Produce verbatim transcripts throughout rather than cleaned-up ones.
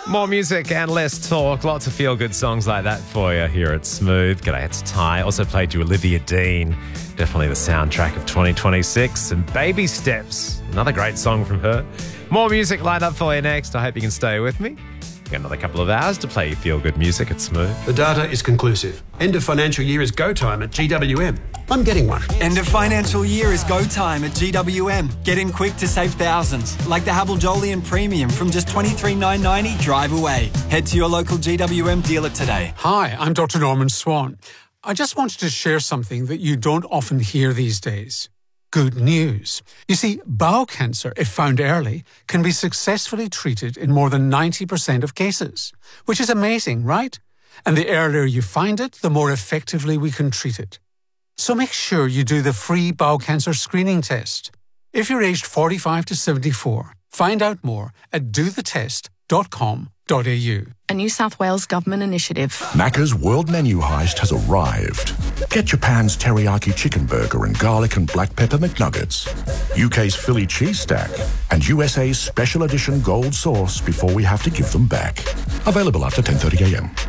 More music and less talk. Lots of feel-good songs like that for you here at Smooth. G'day, it's Ty. Also played you Olivia Dean. Definitely the soundtrack of twenty twenty-six. And Baby Steps, another great song from her. More music lined up for you next. I hope you can stay with me. We've got another couple of hours to play you feel-good music at Smooth. The data is conclusive. End of financial year is go time at G W M. I'm getting one. End of financial year is go time at G W M. Get in quick to save thousands, like the Havel Jolyon Premium from just twenty-three thousand nine hundred ninety drive away. Head to your local G W M dealer today. Hi, I'm Doctor Norman Swan. I just wanted to share something that you don't often hear these days. Good news. You see, bowel cancer, if found early, can be successfully treated in more than ninety percent of cases, which is amazing, right? And the earlier you find it, the more effectively we can treat it. So make sure you do the free bowel cancer screening test. If you're aged forty-five to seventy-four, find out more at do the test dot com dot a u. A New South Wales government initiative. Macca's World Menu Heist has arrived. Get Japan's teriyaki chicken burger and garlic and black pepper McNuggets, U K's Philly cheese stack, and U S A's special edition gold sauce before we have to give them back. Available after ten thirty a m.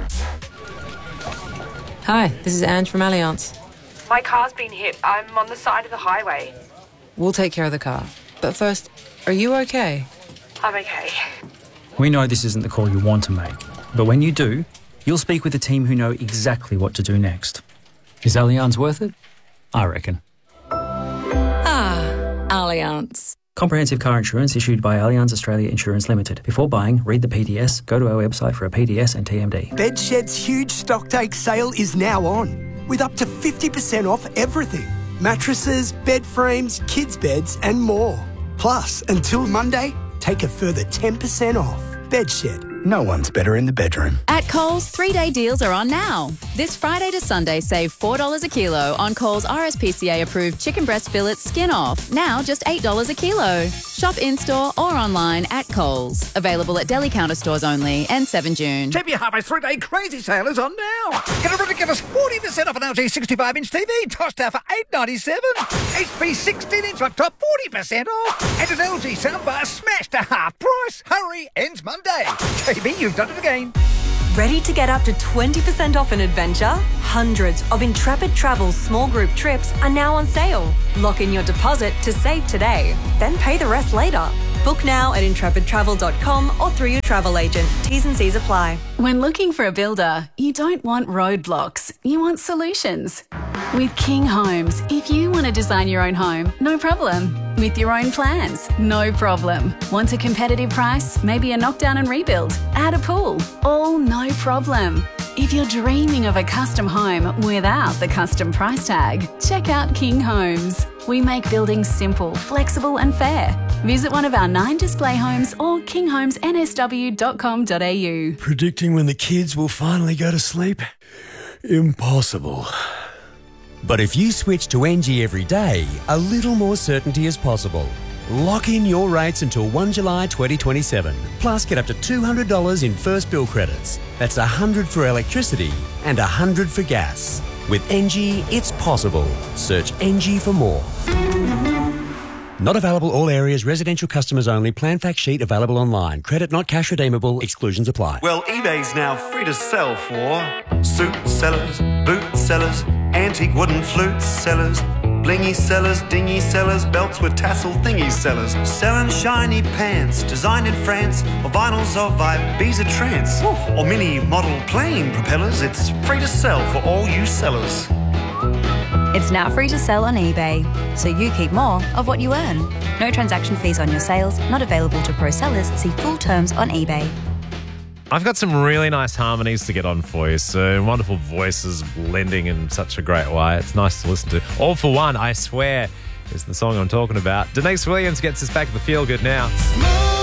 Hi, this is Ange from Allianz. My car's been hit. I'm on the side of the highway. We'll take care of the car. But first, are you okay? I'm okay. We know this isn't the call you want to make, but when you do, you'll speak with a team who know exactly what to do next. Is Allianz worth it? I reckon. Ah, Allianz. Comprehensive car insurance issued by Allianz Australia Insurance Limited. Before buying, read the P D S, go to our website for a P D S and T M D. Bedshed's huge stocktake sale is now on, with up to fifty percent off everything. Mattresses, bed frames, kids' beds and more. Plus, until Monday, take a further ten percent off. Bedshed. No one's better in the bedroom. At Coles, three-day deals are on now. This Friday to Sunday, save four dollars a kilo on Coles R S P C A-approved chicken breast fillet skin off. Now just eight dollars a kilo. Shop in-store or online at Coles. Available at deli counter stores only and seven June. T V Harvey's three-day crazy sale is on now. Get a ridiculous forty percent off an L G sixty-five inch T V, tossed out for eight ninety-seven. H P sixteen inch laptop, forty percent off. And an L G soundbar smashed to half price. Hurry, ends Monday. T V, you've done it again. Ready to get up to twenty percent off an adventure? Hundreds of Intrepid Travel's small group trips are now on sale. Lock in your deposit to save today, then pay the rest later. Book now at intrepid travel dot com or through your travel agent. T's and C's apply. When looking for a builder, you don't want roadblocks, you want solutions. With King Homes, if you want to design your own home, no problem. With your own plans, no problem. Want a competitive price? Maybe a knockdown and rebuild? Add a pool? All no problem. If you're dreaming of a custom home without the custom price tag, check out King Homes. We make building simple, flexible and fair. Visit one of our nine display homes or king homes n s w dot com dot a u. Predicting when the kids will finally go to sleep? Impossible. But if you switch to N G every day, a little more certainty is possible. Lock in your rates until first of July twenty twenty-seven. Plus, get up to two hundred dollars in first bill credits. That's one hundred dollars for electricity and one hundred dollars for gas. With N G, it's possible. Search N G for more. Not available all areas, residential customers only. Plan fact sheet available online. Credit not cash redeemable. Exclusions apply. Well, eBay's now free to sell for suit sellers, boot sellers, antique wooden flute sellers, blingy sellers, dingy sellers, belts with tassel thingy sellers, selling shiny pants designed in France, or vinyls of Ibiza trance, or mini model plane propellers. It's free to sell for all you sellers. It's now free to sell on eBay, so you keep more of what you earn. No transaction fees on your sales, not available to pro sellers. See full terms on eBay. I've got some really nice harmonies to get on for you soon. Wonderful voices blending in such a great way. It's nice to listen to. All for One, I Swear, is the song I'm talking about. Denise Williams gets us back to the feel good now.